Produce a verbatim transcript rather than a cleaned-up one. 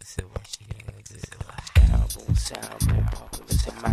So what she gonna do? Sound, sound, popular,